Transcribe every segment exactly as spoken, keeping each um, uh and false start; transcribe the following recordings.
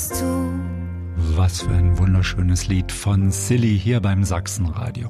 bist du. Was für ein wunderschönes Lied von Silly hier beim Sachsenradio.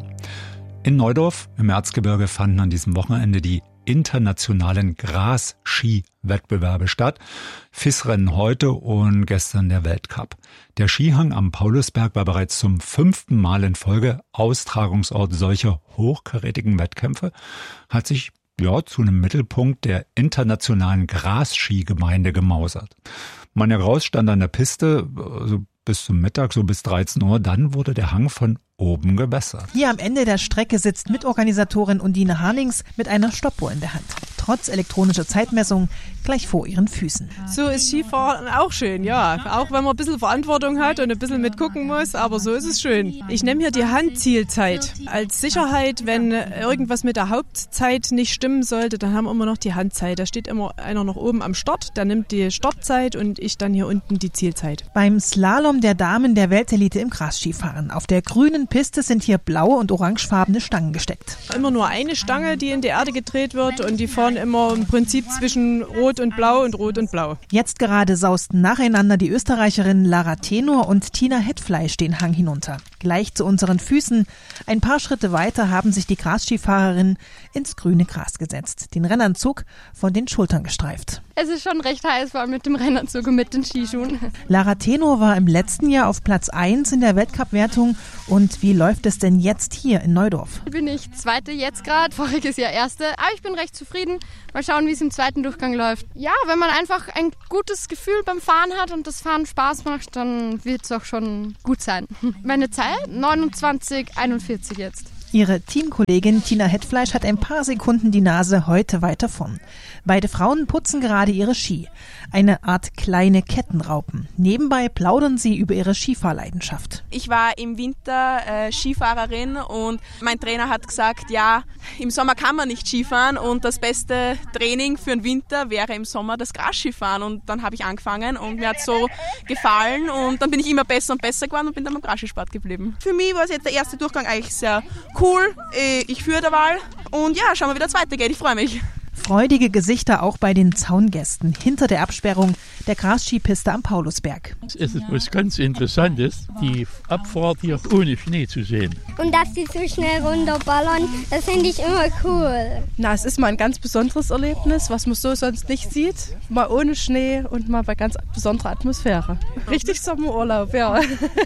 In Neudorf im Erzgebirge fanden an diesem Wochenende die internationalen Gras-Ski-Wettbewerbe statt. F I S-Rennen heute und gestern der Weltcup. Der Skihang am Paulusberg war bereits zum fünften Mal in Folge Austragungsort solcher hochkarätigen Wettkämpfe, hat sich ja zu einem Mittelpunkt der internationalen Gras-Ski-Gemeinde gemausert. Manja Graus stand an der Piste, also bis zum Mittag, so bis dreizehn Uhr. Dann wurde der Hang von oben gewässert. Hier am Ende der Strecke sitzt Mitorganisatorin Undine Harnings mit einer Stoppuhr in der Hand. Trotz elektronischer Zeitmessung gleich vor ihren Füßen. So ist Skifahren auch schön, ja. Auch wenn man ein bisschen Verantwortung hat und ein bisschen mitgucken muss, aber so ist es schön. Ich nehme hier die Handzielzeit als Sicherheit. Wenn irgendwas mit der Hauptzeit nicht stimmen sollte, dann haben wir immer noch die Handzeit. Da steht immer einer noch oben am Start, der nimmt die Startzeit und ich dann hier unten die Zielzeit. Beim Slalom der Damen der Weltelite im Grasskifahren. Auf der grünen Piste sind hier blaue und orangefarbene Stangen gesteckt. Immer nur eine Stange, die in die Erde gedreht wird und die fahren immer im Prinzip zwischen Rot und Blau und Rot und Blau. Jetzt gerade sausten nacheinander die Österreicherinnen Lara Tenor und Tina Hetfleisch den Hang hinunter. Gleich zu unseren Füßen. Ein paar Schritte weiter haben sich die Grasskifahrerinnen ins grüne Gras gesetzt. Den Rennanzug von den Schultern gestreift. Es ist schon recht heiß, vor allem mit dem Rennanzug und mit den Skischuhen. Lara Tenor war im letzten Jahr auf Platz eins in der Weltcup-Wertung. Und wie läuft es denn jetzt hier in Neudorf? Bin ich Zweite jetzt gerade, voriges Jahr Erste. Aber ich bin recht zufrieden. Mal schauen, wie es im zweiten Durchgang läuft. Ja, wenn man einfach ein gutes Gefühl beim Fahren hat und das Fahren Spaß macht, dann wird es auch schon gut sein. Meine Zeit? neunundzwanzig einundvierzig jetzt. Ihre Teamkollegin Tina Hetfleisch hat ein paar Sekunden die Nase heute weiter vorn. Beide Frauen putzen gerade ihre Ski. Eine Art kleine Kettenraupen. Nebenbei plaudern sie über ihre Skifahrleidenschaft. Ich war im Winter äh, Skifahrerin und mein Trainer hat gesagt, ja, im Sommer kann man nicht Skifahren und das beste Training für den Winter wäre im Sommer das Grasskifahren. Und dann habe ich angefangen und mir hat es so gefallen und dann bin ich immer besser und besser geworden und bin dann beim Grasskisport geblieben. Für mich war es jetzt der erste Durchgang eigentlich sehr cool. Ich führe der Wahl und ja, schauen wir, wie der zweite geht. Ich freue mich. Freudige Gesichter auch bei den Zaungästen hinter der Absperrung der Grasskipiste am Paulusberg. Es ist etwas ganz Interessantes, die Abfahrt hier ohne Schnee zu sehen. Und dass die so schnell runterballern, das finde ich immer cool. Na, es ist mal ein ganz besonderes Erlebnis, was man so sonst nicht sieht. Mal ohne Schnee und mal bei ganz besonderer Atmosphäre. Richtig Sommerurlaub, ja.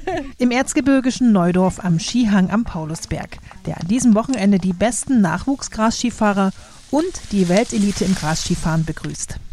Im erzgebirgischen Neudorf am Skihang am Paulusberg, der an diesem Wochenende die besten Nachwuchsgrasskifahrer und die Weltelite im Grasskifahren begrüßt.